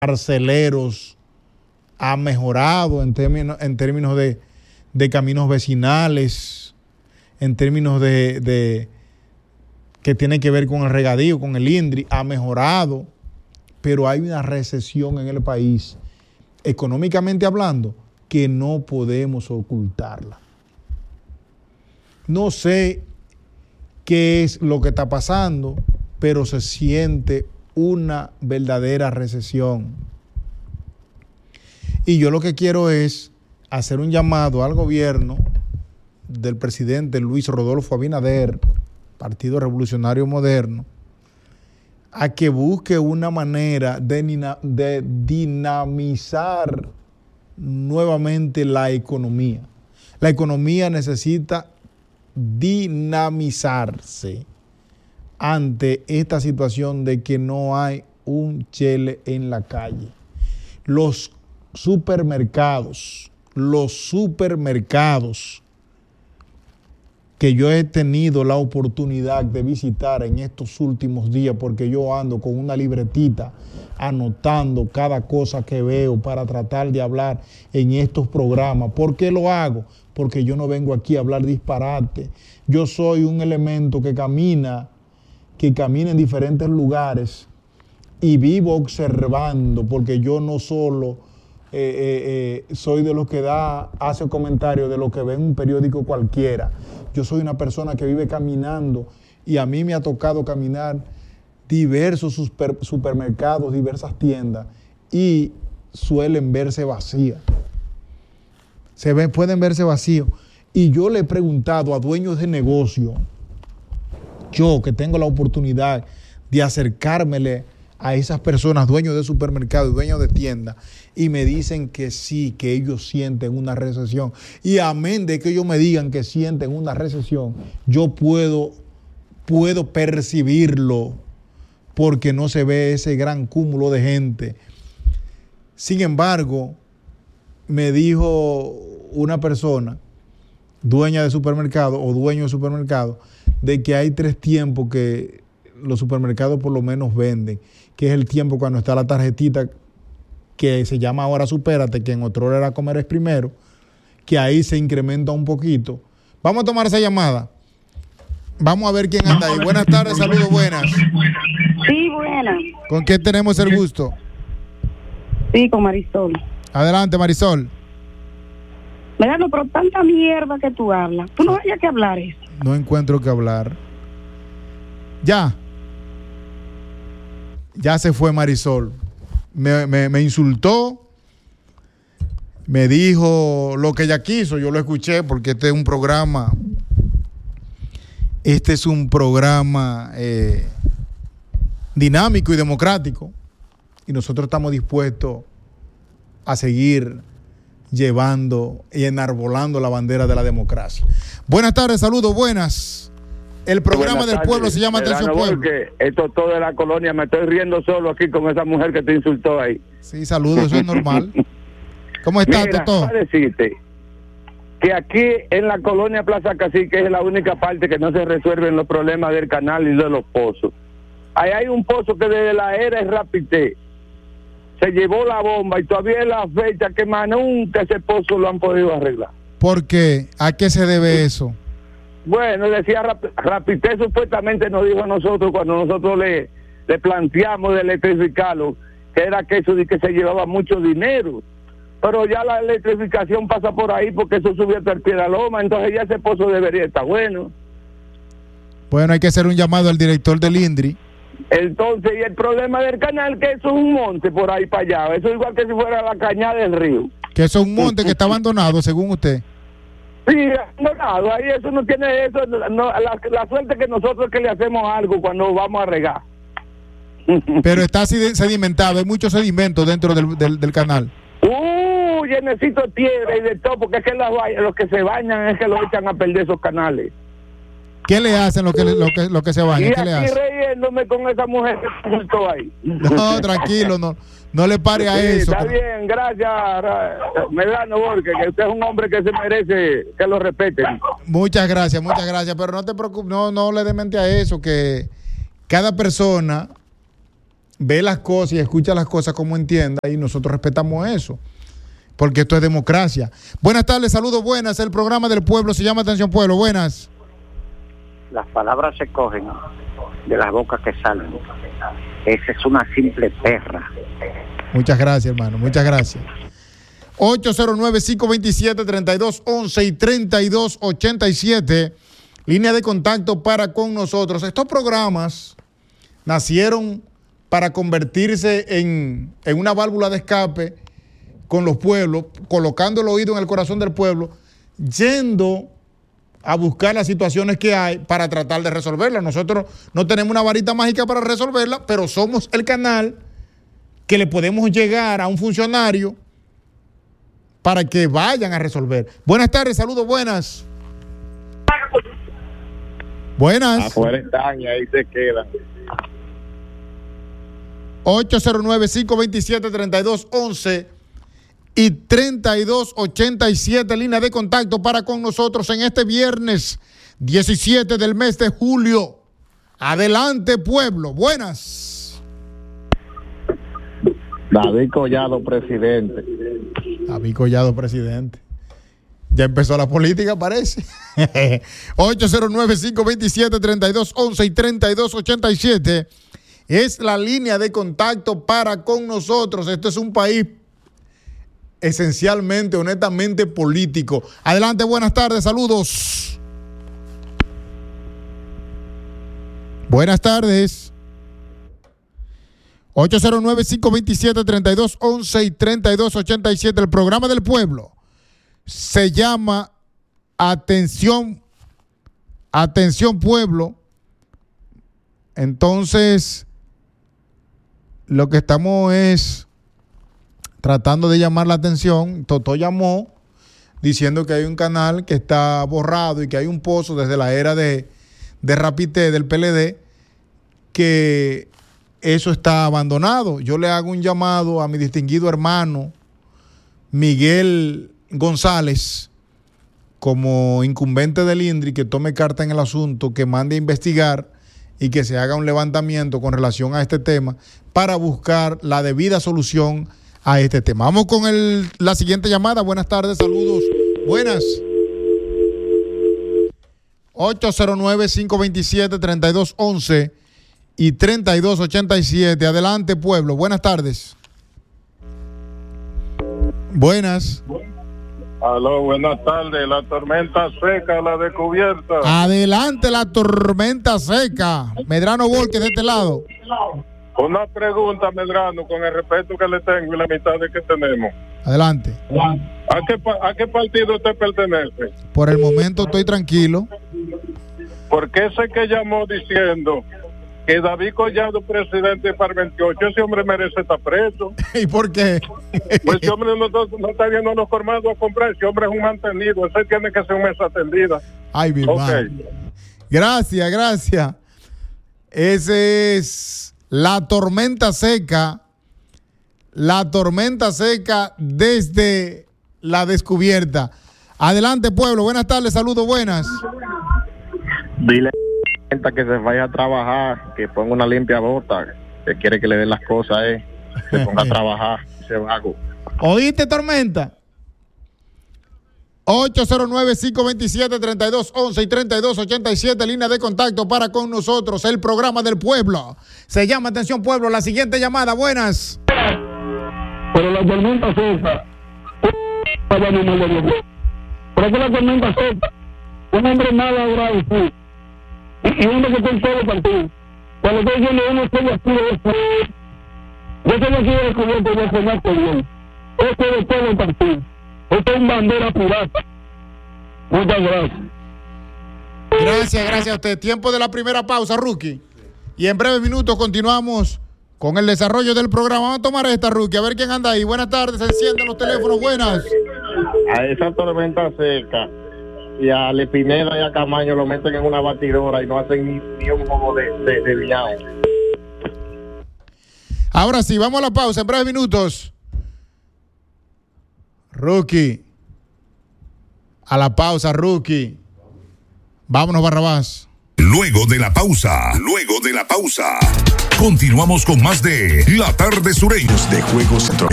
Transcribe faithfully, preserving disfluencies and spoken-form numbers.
parceleros ha mejorado en términos, en términos de, de caminos vecinales, en términos de, de que tiene que ver con el regadío, con el INDRI, ha mejorado, pero hay una recesión en el país, económicamente hablando, que no podemos ocultarla. No sé qué es lo que está pasando, pero se siente una verdadera recesión. Y yo lo que quiero es hacer un llamado al gobierno del presidente Luis Rodolfo Abinader, Partido Revolucionario Moderno, a que busque una manera de, de dinamizar nuevamente la economía. La economía necesita dinamizarse ante esta situación de que no hay un chele en la calle. Los supermercados, los supermercados que yo he tenido la oportunidad de visitar en estos últimos días, porque yo ando con una libretita anotando cada cosa que veo para tratar de hablar en estos programas. ¿Por qué lo hago? Porque yo no vengo aquí a hablar disparate. Yo soy un elemento que camina, que camina en diferentes lugares y vivo observando, porque yo no solo eh, eh, eh, soy de los que da, hace comentarios de lo que ve en un periódico cualquiera. Yo soy una persona que vive caminando y a mí me ha tocado caminar diversos super, supermercados, diversas tiendas y suelen verse vacías. Se ven, pueden verse vacíos. Y yo le he preguntado a dueños de negocio, yo que tengo la oportunidad de acercármele a esas personas, dueños de supermercados, dueños de tiendas, y me dicen que sí, que ellos sienten una recesión. Y amén de que ellos me digan que sienten una recesión, yo puedo, puedo percibirlo porque no se ve ese gran cúmulo de gente. Sin embargo, me dijo una persona, dueña de supermercado o dueño de supermercado, de que hay tres tiempos que los supermercados por lo menos venden, que es el tiempo cuando está la tarjetita que se llama ahora Supérate, que en otro hora era Comer es Primero, que ahí se incrementa un poquito. Vamos a tomar esa llamada. Vamos a ver quién anda ahí. Buenas tardes, saludos, buenas. Sí, buenas. ¿Con quién tenemos el gusto? Sí, con Marisol. Adelante, Marisol. Mira, no, pero tanta mierda que tú hablas. Tú no hayas que hablar eso. No encuentro que hablar. Ya. Ya se fue Marisol. Me, me, me insultó. Me dijo lo que ella quiso. Yo lo escuché porque este es un programa. Este es un programa eh, dinámico y democrático. Y nosotros estamos dispuestos a seguir llevando y enarbolando la bandera de la democracia. Buenas tardes, saludos, buenas. El programa del pueblo se llama Atención Pueblo. Esto todo de la colonia, me estoy riendo solo aquí con esa mujer que te insultó ahí. Sí, saludos, eso es normal. ¿Cómo estás, Mira, Totó? para decirte que aquí en la colonia Plaza Cacique es la única parte que no se resuelven los problemas del canal y de los pozos. Ahí hay un pozo que desde la era de Rapité se llevó la bomba y todavía es la fecha que más nunca ese pozo lo han podido arreglar. ¿Por qué? ¿A qué se debe eso? Bueno, decía Rapité, supuestamente nos dijo a nosotros cuando nosotros le, le planteamos de electrificarlo, que era que eso de que se llevaba mucho dinero, pero ya la electrificación pasa por ahí porque eso subió hasta el pie de la loma, entonces ya ese pozo debería estar bueno. Bueno, hay que hacer un llamado al director del INDRI. Entonces, y el problema del canal, que eso es un monte por ahí para allá, eso es igual que si fuera la cañada del río. Que eso es un monte que está abandonado, según usted. Sí, abandonado, ahí eso no tiene eso, no, la, la suerte que nosotros que le hacemos algo cuando vamos a regar. Pero está sedimentado, hay mucho sedimento dentro del, del, del canal. Uh, llenecito de piedra y de todo, porque es que los, los que se bañan es que lo echan a perder esos canales. ¿Qué le hacen los que, lo que, lo que se bañan? Y ¿Qué le aquí hacen? Riéndome con esa mujer que me insultó ahí. No, tranquilo, no, no le pare a sí, eso. Está bien, gracias, Medrano Borges, que usted es un hombre que se merece que lo respeten. Muchas gracias, muchas gracias, pero no te preocupes, no, no le dé mente a eso, que cada persona ve las cosas y escucha las cosas como entienda y nosotros respetamos eso, porque esto es democracia. Buenas tardes, saludos, buenas. El programa del pueblo se llama Atención Pueblo. Buenas. Las palabras se cogen de las bocas que salen. Esa es una simple perra. Muchas gracias, hermano, muchas gracias. ocho cero nueve, cinco dos siete, tres dos uno uno y tres dos ocho siete, línea de contacto para con nosotros. Estos programas nacieron para convertirse en, en una válvula de escape con los pueblos, colocando el oído en el corazón del pueblo, yendo a buscar las situaciones que hay para tratar de resolverlas. Nosotros no tenemos una varita mágica para resolverla, pero somos el canal que le podemos llegar a un funcionario para que vayan a resolver. Buenas tardes, saludos, buenas. Buenas. Afuera están y ahí se quedan. ocho cero nueve, cinco dos siete, tres dos uno uno y tres dos ocho siete, línea de contacto para con nosotros en este viernes diecisiete del mes de julio. Adelante, pueblo. Buenas. David Collado, presidente. David Collado, presidente. Ya empezó la política, parece. ocho cero nueve, cinco dos siete, tres dos uno uno y tres dos ocho siete es la línea de contacto para con nosotros. Esto es un país esencialmente, honestamente político. Adelante, buenas tardes, saludos. Buenas tardes. ocho cero nueve, cinco dos siete, tres dos uno uno y tres dos ocho siete. El programa del pueblo se llama Atención, Atención Pueblo. Entonces, lo que estamos es tratando de llamar la atención. Totó llamó diciendo que hay un canal que está borrado y que hay un pozo desde la era de, de Rapité, del P L D, que eso está abandonado. Yo le hago un llamado a mi distinguido hermano Miguel González, como incumbente del I N D R I, que tome carta en el asunto, que mande a investigar y que se haga un levantamiento con relación a este tema para buscar la debida solución a este tema. Vamos con el, la siguiente llamada. Buenas tardes, saludos. Buenas. ocho cero nueve, cinco dos siete, tres dos uno uno y tres dos ocho siete. Adelante, pueblo. Buenas tardes. Buenas. Aló, buenas tardes. La tormenta seca, la descubierta. Adelante, la tormenta seca. Medrano Volque, de este lado. Una pregunta, Medrano, con el respeto que le tengo y la mitad de que tenemos. Adelante. ¿A qué, a qué partido usted pertenece? Por el momento estoy tranquilo. ¿Por qué ese que llamó diciendo que David Collado, presidente para veintiocho, ese hombre merece estar preso? ¿Y por qué? Pues ese hombre no, no está viendo los formados a comprar. Ese hombre es un mantenido. Ese tiene que ser un mesa atendida. Ay, mi okay. madre. Gracias, gracias. Ese es la tormenta seca. La tormenta seca desde la descubierta. Adelante, pueblo. Buenas tardes, saludos, buenas. Dile que se vaya a trabajar, que ponga una limpia bota, que quiere que le den las cosas, eh. Se ponga a trabajar, ese vago. ¿Oíste, tormenta? ocho cero nueve, cinco dos siete, tres dos uno uno y tres dos ocho siete, línea de contacto para con nosotros, el programa del pueblo. Se llama Atención Pueblo. La siguiente llamada, buenas. Pero la tormenta seca, pero que la tormenta seca, un hombre mal agradecido, y uno que está en todo el partido. Cuando estoy diciendo uno estoy aquí de esto, yo estoy aquí de descubierto, yo conozco bien. Esto es de todo el partido. Esto es un bandera pirata. Muchas gracias. Gracias, gracias a usted. Tiempo de la primera pausa, Rookie. Y en breves minutos continuamos con el desarrollo del programa. Vamos a tomar esta, Rookie, a ver quién anda ahí. Buenas tardes, se encienden los teléfonos. Buenas. A esa tormenta seca y a Lepineda y a Camaño lo meten en una batidora y no hacen ni, ni un juego de, de, de viado. Ahora sí, vamos a la pausa en breves minutos. Rookie. A la pausa, Rookie. Vámonos, Barrabás. Luego de la pausa, luego de la pausa, continuamos con más de La Tarde Sureños de Juegos Centro.